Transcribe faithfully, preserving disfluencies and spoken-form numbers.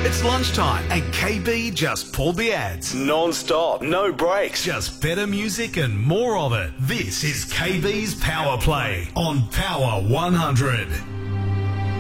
It's lunchtime and K B just pulled the ads. Non-stop, no breaks, just better music and more of it. This is K B's Power Play on Power one hundred.